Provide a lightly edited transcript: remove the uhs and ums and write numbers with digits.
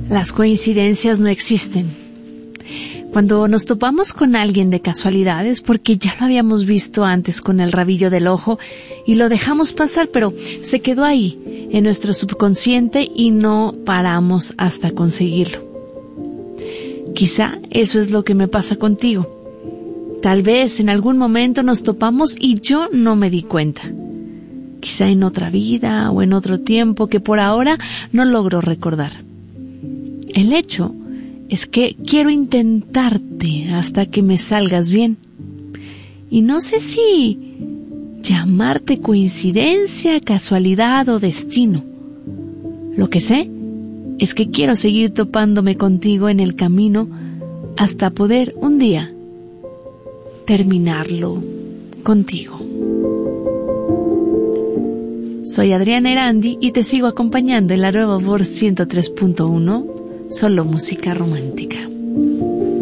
Las coincidencias no existen. Cuando nos topamos con alguien de casualidad es porque ya lo habíamos visto antes con el rabillo del ojo y lo dejamos pasar, pero se quedó ahí, en nuestro subconsciente, y no paramos hasta conseguirlo. Quizá eso es lo que me pasa contigo. Tal vez en algún momento nos topamos y yo no me di cuenta. Quizá en otra vida o en otro tiempo que por ahora no logro recordar. El hecho es que quiero intentarte hasta que me salgas bien. Y no sé si llamarte coincidencia, casualidad o destino. Lo que sé es que quiero seguir topándome contigo en el camino hasta poder un día terminarlo contigo. Soy Adriana Erandi y te sigo acompañando en la nueva Voz 103.1, solo música romántica.